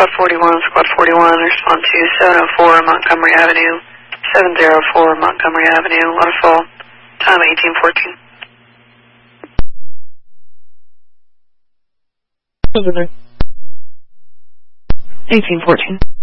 Squad 41, respond to 704 Montgomery Avenue, 704 Montgomery Avenue, waterfall, time 1814. 1814.